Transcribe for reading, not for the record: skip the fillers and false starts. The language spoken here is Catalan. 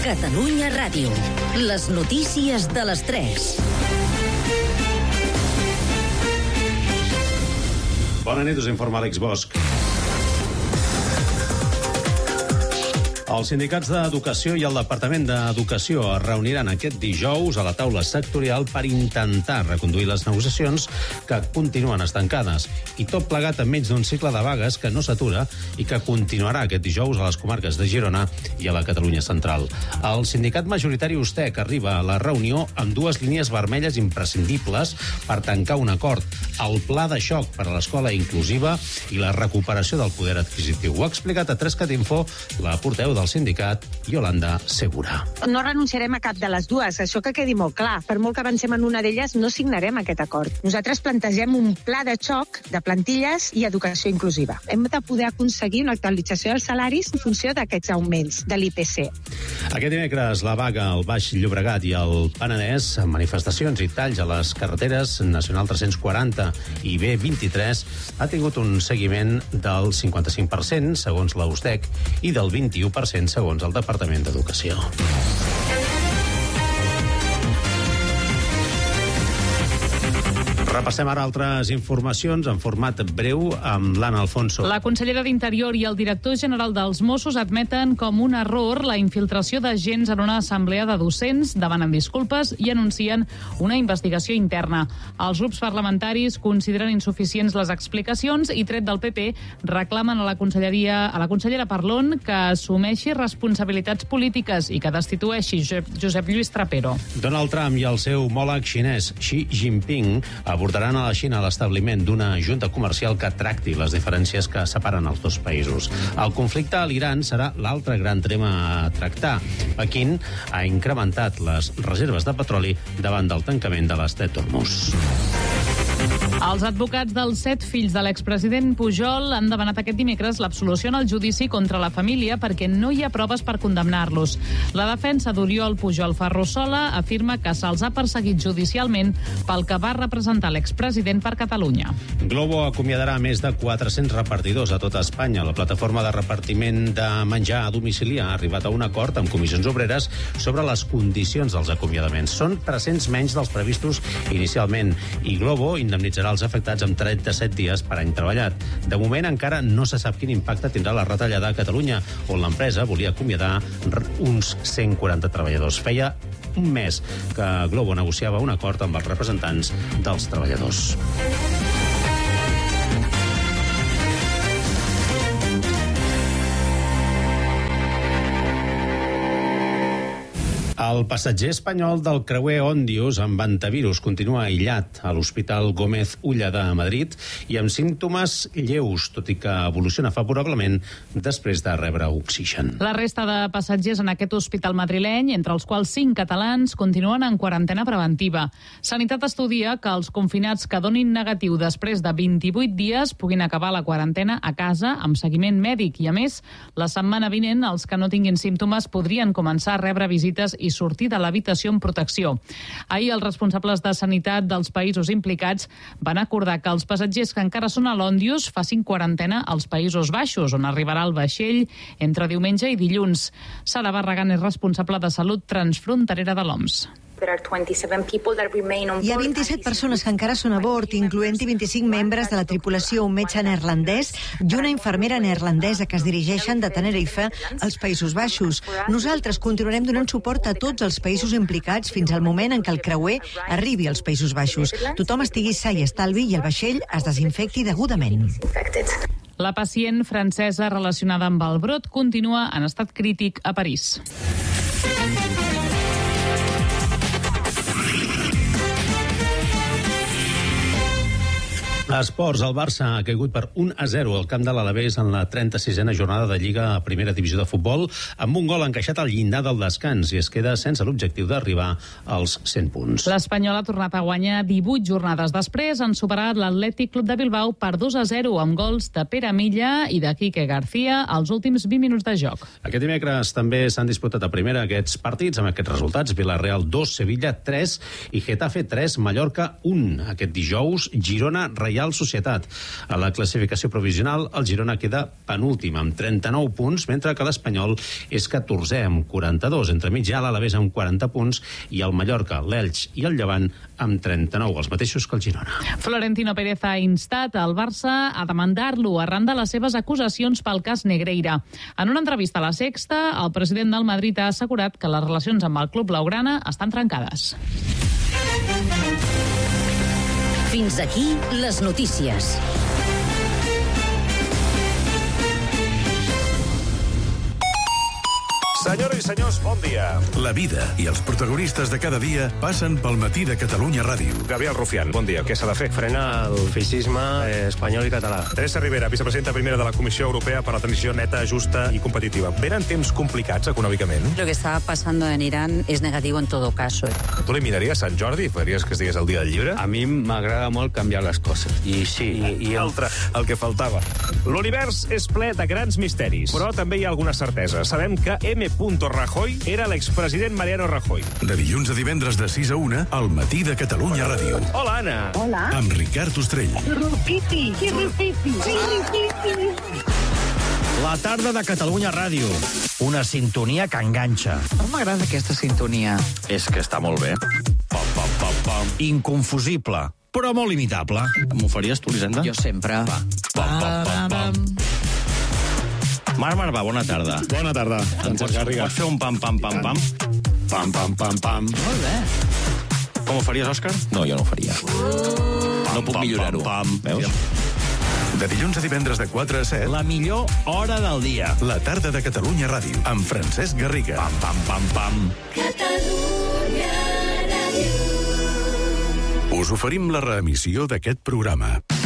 Catalunya Ràdio. Les notícies de les 3. Bona nit, us informa Àlex Bosch. Els sindicats d'Educació i el Departament d'Educació es reuniran aquest dijous a la taula sectorial per intentar reconduir les negociacions que continuen estancades. I tot plegat en menys d'un cicle de vagues que no s'atura i que continuarà aquest dijous a les comarques de Girona i a la Catalunya central. El sindicat majoritari USTEC arriba a la reunió amb dues línies vermelles imprescindibles per tancar un acord: el pla de xoc per a l'escola inclusiva i la recuperació del poder adquisitiu. Ho ha explicat a 3cat Info la portaveu del sindicat, Yolanda Segura. No renunciarem a cap de les dues, això que quedi molt clar. Per molt que avancem en una d'elles, no signarem aquest acord. Nosaltres plantegem un pla de xoc de plantilles i educació inclusiva. Hem de poder aconseguir una actualització dels salaris en funció d'aquests augments de l'IPC. Aquest dimecres, la vaga al Baix Llobregat i al Penedès, manifestacions i talls a les carreteres Nacional 340 i B23, ha tingut un seguiment del 55%, segons la USTEC, i del 21%, segons el Departament d'Educació. Repassem ara altres informacions en format breu amb l'Anna Alfonso. La consellera d'Interior i el director general dels Mossos admeten com un error la infiltració d'agents en una assemblea de docents, demanen disculpes i anuncien una investigació interna. Els grups parlamentaris consideren insuficients les explicacions i, tret del PP, reclamen a la consellera Parlon que assumeixi responsabilitats polítiques i que destitueixi Josep Lluís Trapero. Donald Trump i el seu homòleg xinès Xi Jinping abordaran a la Xina l'establiment d'una junta comercial que tracti les diferències que separen els dos països. El conflicte a l'Iran serà l'altre gran tema a tractar. Pequín ha incrementat les reserves de petroli davant del tancament de l'estret d'Hormuz. Els advocats dels 7 fills de l'expresident Pujol han demanat aquest dimecres l'absolució en el judici contra la família perquè no hi ha proves per condemnar-los. La defensa d'Oriol Pujol Ferrusola afirma que se'ls ha perseguit judicialment pel que va representar l'expresident per Catalunya. Globo acomiadarà més de 400 repartidors a tota Espanya. La plataforma de repartiment de menjar a domicili ha arribat a un acord amb comissions obreres sobre les condicions dels acomiadaments. Són 300 menys dels previstos inicialment i Globo indemnitzarà els afectats amb 37 dies per any treballat. De moment encara no se sap quin impacte tindrà la retallada a Catalunya, on l'empresa volia acomiadar uns 140 treballadors. Feia un mes que Globo negociava un acord amb els representants dels treballadors. El passatger espanyol del creuer Òndius amb hantavirus continua aïllat a l'Hospital Gómez Ulla de Madrid i amb símptomes lleus, tot i que evoluciona favorablement després de rebre oxigen. La resta de passatgers en aquest hospital madrileny, entre els quals 5 catalans, continuen en quarantena preventiva. Sanitat estudia que els confinats que donin negatiu després de 28 dies puguin acabar la quarantena a casa amb seguiment mèdic i, a més, la setmana vinent els que no tinguin símptomes podrien començar a rebre visites i sortir de l'habitació amb protecció. Ahir els responsables de sanitat dels països implicats van acordar que els passatgers que encara són a l'Òndius facin quarantena als Països Baixos, on arribarà el vaixell entre diumenge i dilluns. Sara Barragán és responsable de salut transfronterera de l'OMS. Hi ha 27 persones que encara són a bord, incloent-hi 25 membres de la tripulació, un metge neerlandès i una infermera neerlandesa que es dirigeixen de Tenerife als Països Baixos. Nosaltres continuarem donant suport a tots els països implicats fins al moment en què el creuer arribi als Països Baixos. Tothom estigui sa i estalvi i el vaixell es desinfecti degudament. La pacient francesa relacionada amb el brot continua en estat crític a París. A esports, el Barça ha caigut per 1-0 al camp de l'Alavés en la 36a jornada de Lliga a Primera Divisió de Futbol, amb un gol encaixat al llindar del descans i es queda sense l'objectiu d'arribar als 100 punts. L'Espanyol ha tornat a guanyar 18 jornades després. Han superat l'Atlètic Club de Bilbao per 2-0 amb gols de Pere Milla i de Quique García als últims 20 minuts de joc. Aquest dimecres també s'han disputat a primera aquests partits amb aquests resultats: Villarreal 2, Sevilla 3 i Getafe 3, Mallorca 1. Aquest dijous, Girona, Reial Reial Societat. A la classificació provisional, el Girona queda penúltim, amb 39 punts, mentre que l'Espanyol és 14è, amb 42. Entremig hi ha l'Alavés amb 40 punts i el Mallorca, l'Elx i el Llevant amb 39, els mateixos que el Girona. Florentino Pérez ha instat el Barça a demandar-lo arran de les seves acusacions pel cas Negreira. En una entrevista a La Sexta, el president del Madrid ha assegurat que les relacions amb el club blaugrana estan trencades. Fins aquí les notícies. Senyores i senyors, bon dia. La vida i els protagonistes de cada dia passen pel Matí de Catalunya Ràdio. Gabriel Rufián, bon dia. Què s'ha de fer? Frena el feixisme espanyol i català. Teresa Rivera, vicepresidenta primera de la Comissió Europea per la Transició Neta, Justa y Competitiva. ¿Venen temps complicats econòmicament? Lo que está pasando en Irán es negativo en todo caso. Tu eliminaries Sant Jordi? Faries que estigués el dia del llibre? A mi m'agrada molt canviar les coses. I sí, I altre, el que faltava. L'univers és ple de grans misteris, però també hi ha alguna certesa. Sabem que M. Rajoy era l'expresident Mariano Rajoy. De dilluns a divendres de 6 a 1, al Matí de Catalunya Ràdio. Hola, Anna. Hola. Amb Ricard Ostrell. Rupipi. La tarda de Catalunya Ràdio. Una sintonia que enganxa. M'agrada aquesta sintonia. És que està molt bé. Pam, pam, pam, pam. Inconfusible, però molt imitable. M'ho faries tu, Lisenda? Jo sempre. Va. Pam, pam, pam, pam. Marc Marvà, bona tarda. Bona tarda. Pots fer un pam, pam, pam, pam? Pam, pam, pam, pam. Molt bé. Com ho faries, Òscar? No, jo no ho faria. No puc millorar-ho. Veus? De dilluns a divendres de 4 a 7. La millor hora del dia. La tarda de Catalunya Ràdio, amb Francesc Garriga. Pam, pam, pam, pam. Catalunya Ràdio. Us oferim la reemissió d'aquest programa.